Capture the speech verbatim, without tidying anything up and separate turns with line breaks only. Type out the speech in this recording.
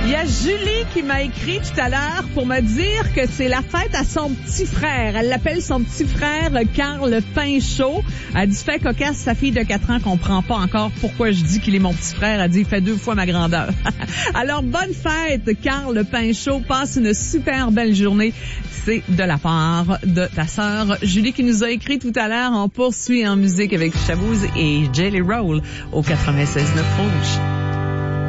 Il y a Julie qui m'a écrit tout à l'heure pour me dire que c'est la fête à son petit frère. Elle l'appelle son petit frère, le Carl Pinchot. Elle dit, fait cocasse, sa fille de quatre ans comprend pas encore pourquoi je dis qu'il est mon petit frère. Elle dit, il fait deux fois ma grandeur. Alors, bonne fête, Carl Pinchot. Passe une super belle journée. C'est de la part de ta sœur Julie qui nous a écrit tout à l'heure. On poursuit en musique avec Chabouze et Jelly Roll au quatre-vingt-seize neuf Rouge.